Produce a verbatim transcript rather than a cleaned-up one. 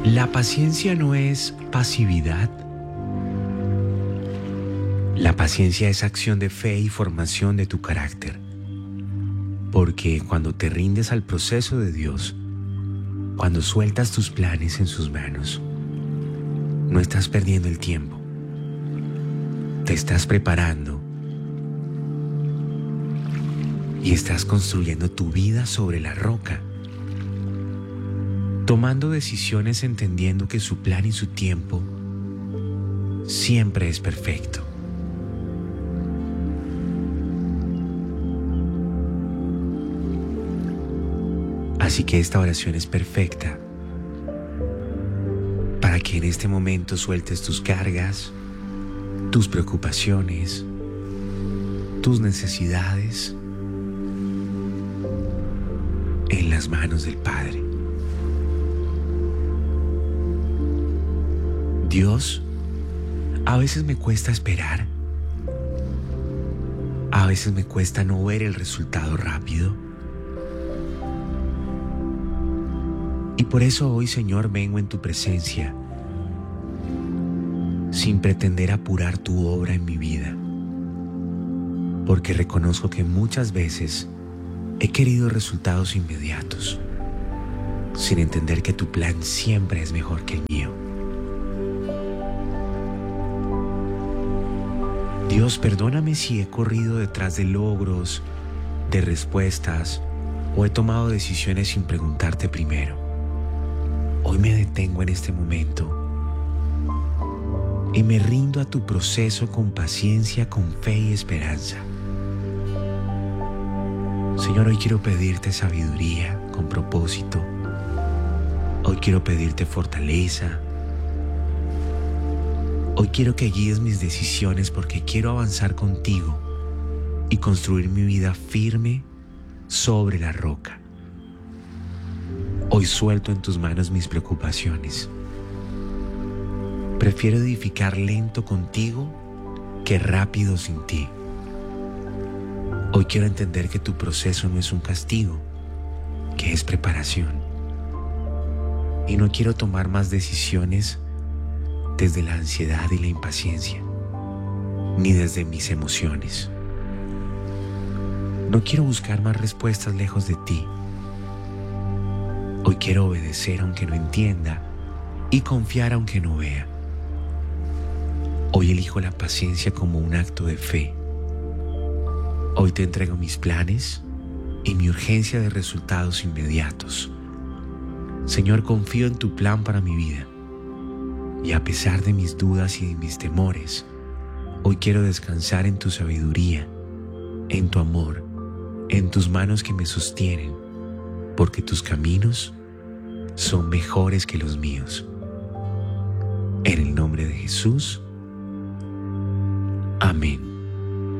La paciencia no es pasividad. La paciencia es acción de fe y formación de tu carácter. Porque cuando te rindes al proceso de Dios, cuando sueltas tus planes en sus manos, no estás perdiendo el tiempo. Te estás preparando y estás construyendo tu vida sobre la roca, tomando decisiones entendiendo que su plan y su tiempo siempre es perfecto. Así que esta oración es perfecta para que en este momento sueltes tus cargas, tus preocupaciones, tus necesidades en las manos del Padre. Dios, a veces me cuesta esperar, a veces me cuesta no ver el resultado rápido. Y por eso hoy, Señor, vengo en tu presencia, sin pretender apurar tu obra en mi vida, porque reconozco que muchas veces he querido resultados inmediatos, sin entender que tu plan siempre es mejor que el mío. Dios, perdóname si he corrido detrás de logros, de respuestas, o he tomado decisiones sin preguntarte primero. Hoy me detengo en este momento y me rindo a tu proceso con paciencia, con fe y esperanza. Señor, hoy quiero pedirte sabiduría con propósito. Hoy quiero pedirte fortaleza. Hoy quiero que guíes mis decisiones porque quiero avanzar contigo y construir mi vida firme sobre la roca. Hoy suelto en tus manos mis preocupaciones. Prefiero edificar lento contigo que rápido sin ti. Hoy quiero entender que tu proceso no es un castigo, que es preparación. Y no quiero tomar más decisiones desde la ansiedad y la impaciencia, ni desde mis emociones. No quiero buscar más respuestas lejos de ti. Hoy quiero obedecer aunque no entienda y confiar aunque no vea. Hoy elijo la paciencia como un acto de fe. Hoy te entrego mis planes y mi urgencia de resultados inmediatos. Señor, confío en tu plan para mi vida. Y a pesar de mis dudas y de mis temores, hoy quiero descansar en tu sabiduría, en tu amor, en tus manos que me sostienen, porque tus caminos son mejores que los míos. En el nombre de Jesús.